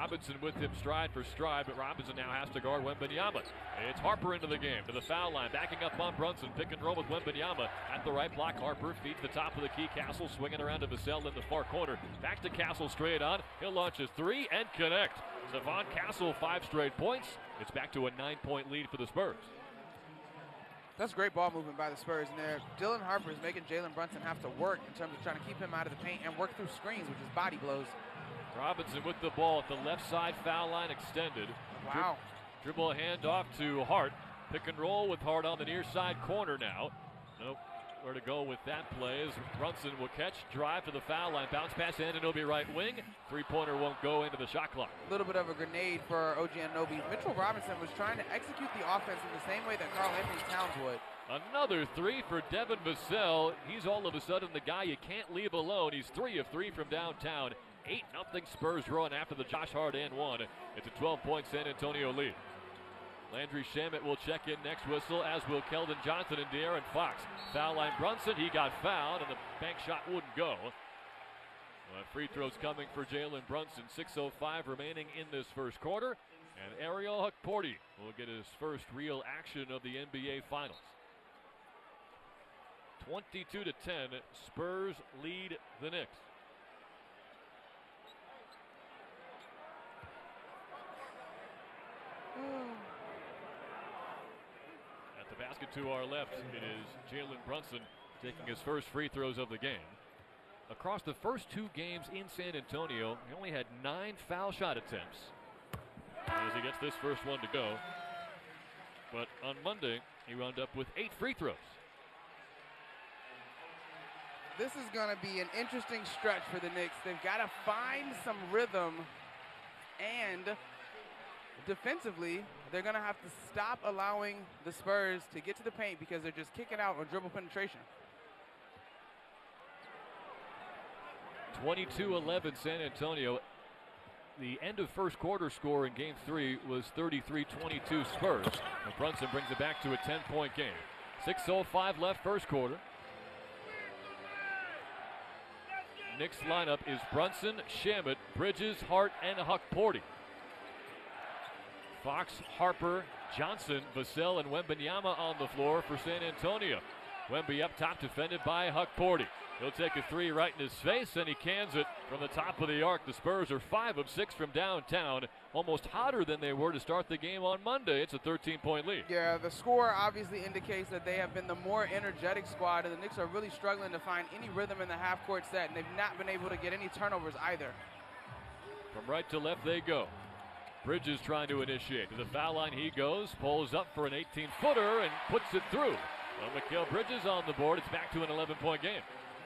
Robinson with him stride for stride, but Robinson now has to guard Wembanyama. It's Harper into the game, to the foul line, backing up on Brunson. Pick and roll with Wembanyama at the right block. Harper feeds the top of the key. Castle swinging around to Vassell in the far corner. Back to Castle straight on. He'll launch his three and connect. Stephon Castle, 5 straight points. It's back to a 9-point lead for the Spurs. That's great ball movement by the Spurs in there. Dylan Harper is making Jalen Brunson have to work in terms of trying to keep him out of the paint and work through screens, which is body blows. Robinson with the ball at the left side, foul line extended. Wow. Dribble handoff to Hart. Pick and roll with Hart on the near side corner now. Nope. Where to go with that play is Brunson will catch, drive to the foul line, bounce pass Anunoby right wing. Three-pointer won't go into the shot clock. A little bit of a grenade for OG Anunoby. Mitchell Robinson was trying to execute the offense in the same way that Karl Anthony Towns would. Another three for Devin Vassell. He's all of a sudden the guy you can't leave alone. He's 3 of 3 from downtown. 8-0 Spurs run after the Josh Hart and one. It's a 12-point San Antonio lead. Landry Shamet will check in next whistle, as will Keldon Johnson and De'Aaron Fox. Foul line Brunson, he got fouled, and the bank shot wouldn't go. Free throws coming for Jalen Brunson. 6:05 remaining in this first quarter, and Ariel Hukporti will get his first real action of the NBA Finals. 22-10, Spurs lead the Knicks. At the basket to our left, it is Jalen Brunson taking his first free throws of the game. Across the first 2 games in San Antonio, he only had 9 foul shot attempts as he gets this first one to go. But on Monday, he wound up with 8 free throws. This is going to be an interesting stretch for the Knicks. They've got to find some rhythm, and defensively, they're going to have to stop allowing the Spurs to get to the paint because they're just kicking out on dribble penetration. 22-11 San Antonio. The end of first quarter score in game 3 was 33-22 Spurs. And Brunson brings it back to a 10-point game. 6:05 left first quarter. Knicks lineup is Brunson, Shamet, Bridges, Hart, and Hukporti. Fox, Harper, Johnson, Vassell, and Wembanyama on the floor for San Antonio. Wemby up top, defended by Hukporti. He'll take a 3 right in his face, and he cans it from the top of the arc. The Spurs are 5 of 6 from downtown, almost hotter than they were to start the game on Monday. It's a 13-point lead. Yeah, the score obviously indicates that they have been the more energetic squad, and the Knicks are really struggling to find any rhythm in the half-court set, and they've not been able to get any turnovers either. From right to left they go. Bridges trying to initiate. To the foul line he goes, pulls up for an 18-footer and puts it through. Well, Mikal Bridges on the board. It's back to an 11-point game.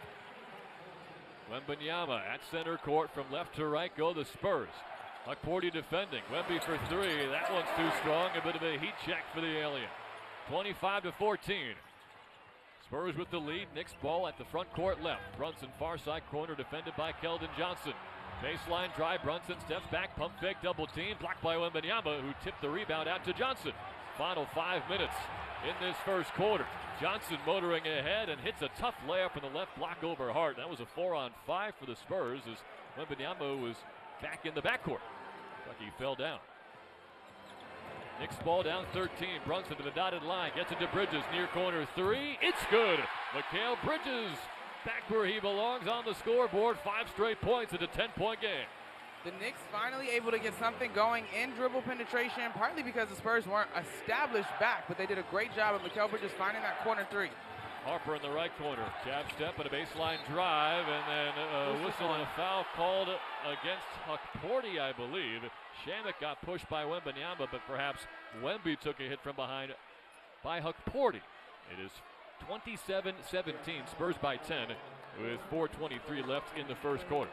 Wembanyama at center court from left to right go the Spurs. Hukporti defending. Wemby for 3. That one's too strong. A bit of a heat check for the alien. 25-14. Spurs with the lead. Knicks ball at the front court left. Brunson far side corner defended by Keldon Johnson. Baseline drive. Brunson steps back. Pump fake double team. Blocked by Wembanyama, who tipped the rebound out to Johnson. Final 5 minutes in this first quarter. Johnson motoring ahead and hits a tough layup from the left block over Hart. That was a 4-on-5 for the Spurs as Wembanyama was back in the backcourt. He fell down. Knicks ball down 13. Brunson to the dotted line. Gets it to Bridges. Near corner 3. It's good. Mikal Bridges back where he belongs on the scoreboard. 5 straight points at a 10-point game. The Knicks finally able to get something going in dribble penetration, partly because the Spurs weren't established back, but they did a great job of Mikal Bridges finding that corner 3. Harper in the right corner. Jab step and a baseline drive, and then a whistle and a foul called against Hukporti, I believe. Shamet got pushed by Wembanyama, but perhaps Wemby took a hit from behind by Hukporti. It is 27-17, Spurs by 10, with 4:23 left in the first quarter.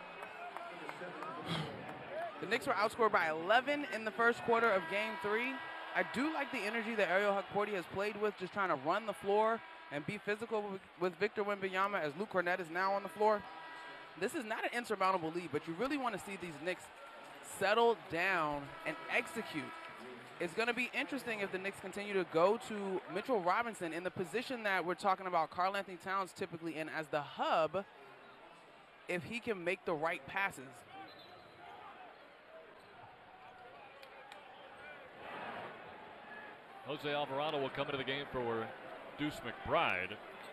The Knicks were outscored by 11 in the first quarter of game 3. I do like the energy that Ariel Hukporti has played with, just trying to run the floor and be physical with Victor Wembanyama as Luke Kornet is now on the floor. This is not an insurmountable lead, but you really want to see these Knicks settle down and execute. It's going to be interesting if the Knicks continue to go to Mitchell Robinson in the position that we're talking about Karl Anthony Towns typically in as the hub, if he can make the right passes. Jose Alvarado will come into the game for Deuce McBride.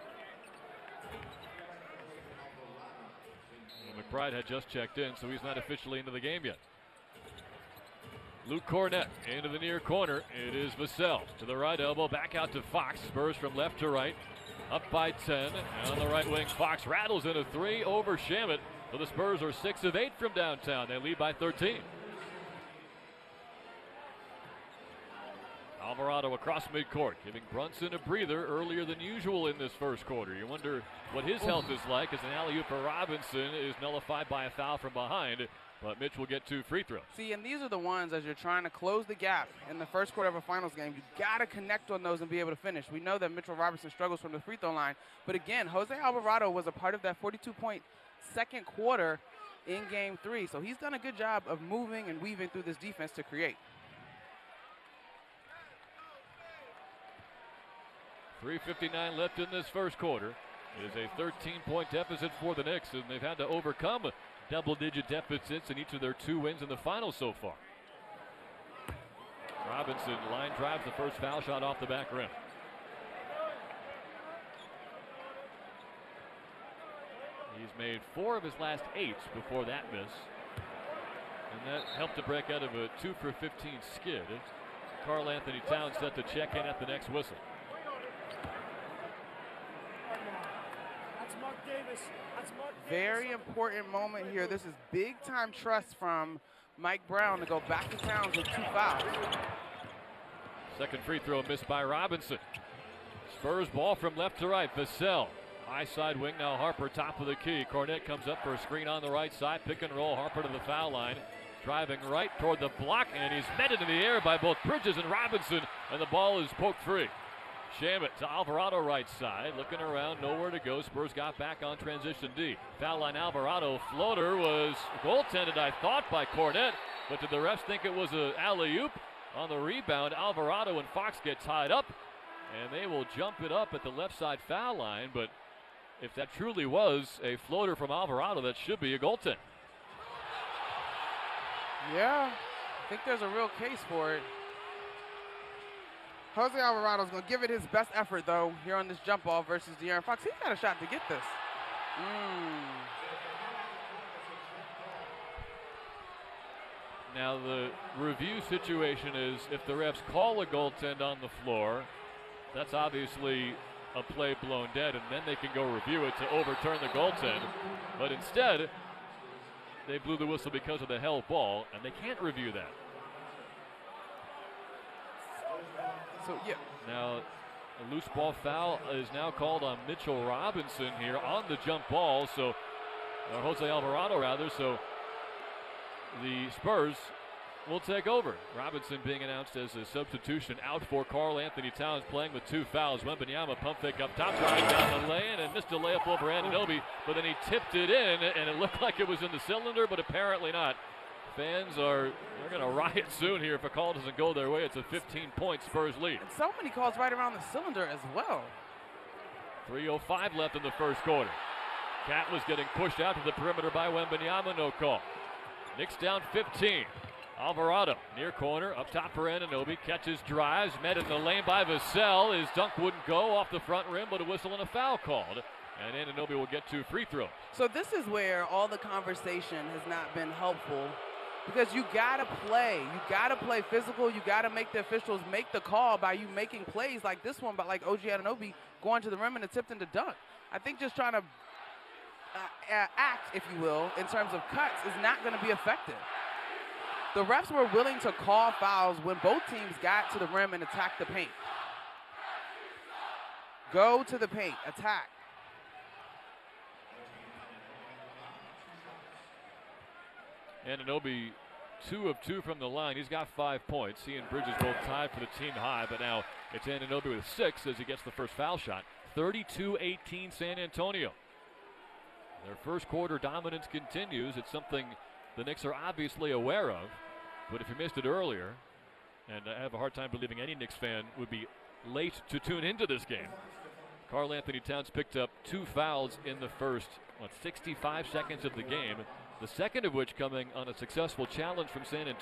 McBride had just checked in, so he's not officially into the game yet. Luke Cornett into the near corner. It is Vassell to the right elbow, back out to Fox. Spurs from left to right, up by 10. And on the right wing, Fox rattles in a 3 over Shamet. So the Spurs are 6 of 8 from downtown. They lead by 13. Alvarado across midcourt, giving Brunson a breather earlier than usual in this first quarter. You wonder what his health is like, as an alley-oop for Robinson is nullified by a foul from behind. But Mitch will get 2 free throws. See, and these are the ones, as you're trying to close the gap in the first quarter of a finals game, you got to connect on those and be able to finish. We know that Mitchell Robinson struggles from the free throw line. But again, Jose Alvarado was a part of that 42-point second quarter in Game 3. So he's done a good job of moving and weaving through this defense to create. 3:59 left in this first quarter. It is a 13-point deficit for the Knicks, and they've had to overcome double-digit deficits in each of their 2 wins in the finals so far. Robinson line drives the first foul shot off the back rim. He's made 4 of his last 8 before that miss, and that helped to break out of a 2 for 15 skid. Karl Anthony Towns set to check in at the next whistle. Very important moment here. This is big-time trust from Mike Brown to go back to Towns with 2 fouls. Second free throw missed by Robinson. Spurs ball from left to right. Vassell, high side wing, now Harper top of the key. Cornett comes up for a screen on the right side. Pick and roll, Harper to the foul line. Driving right toward the block, and he's met into the air by both Bridges and Robinson, and the ball is poked free. Shamet to Alvarado right side, looking around, nowhere to go. Spurs got back on transition D. Foul line Alvarado, floater was goaltended, I thought, by Cornett, but did the refs think it was an alley-oop? On the rebound, Alvarado and Fox get tied up, and they will jump it up at the left side foul line, but if that truly was a floater from Alvarado, that should be a goaltend. Yeah, I think there's a real case for it. Jose Alvarado's going to give it his best effort, though, here on this jump ball versus De'Aaron Fox. He's got a shot to get this. Now, the review situation is if the refs call a goaltend on the floor, that's obviously a play blown dead, and then they can go review it to overturn the goaltend. But instead, they blew the whistle because of the held ball, and they can't review that. So, yeah. Now, a loose ball foul is now called on Mitchell Robinson here on the jump ball. So, Jose Alvarado, rather. So, the Spurs will take over. Robinson being announced as a substitution out for Karl Anthony Towns, playing with 2 fouls. Wembanyama pump fake up top, drive down the lane, and missed a layup over Anunoby. But then he tipped it in, and it looked like it was in the cylinder, but apparently not. Fans they're going to riot soon here if a call doesn't go their way. It's a 15-point Spurs lead. And so many calls right around the cylinder as well. 3:05 left in the first quarter. Cat was getting pushed out to the perimeter by Wembanyama, no call. Knicks down 15. Alvarado near corner, up top for Anunoby, catches, drives, met in the lane by Vassell. His dunk wouldn't go off the front rim, but a whistle and a foul called. And Anunoby will get 2 free throws. So this is where all the conversation has not been helpful, because you gotta play. You gotta play physical. You gotta make the officials make the call by you making plays like this one, but like OG Anunoby going to the rim and attempting to dunk. I think just trying to act, if you will, in terms of cuts is not going to be effective. The refs were willing to call fouls when both teams got to the rim and attacked the paint. Go to the paint, attack. Anunoby 2 of 2 from the line. He's got 5 points. He and Bridges both tied for the team high, but now it's Anunoby with 6 as he gets the first foul shot. 32-18 San Antonio. Their first quarter dominance continues. It's something the Knicks are obviously aware of, but if you missed it earlier, and I have a hard time believing any Knicks fan would be late to tune into this game, Karl Anthony Towns picked up 2 fouls in the first 65 seconds of the game, the second of which coming on a successful challenge from San Antonio.